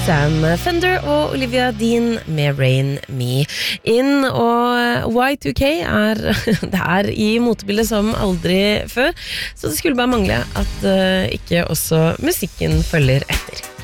Sam Fender og Olivia Dean med Rain Me In. Og Y2K det i motebildet som aldri før, så det skulle bare mangle at ikke også musikken følger etter.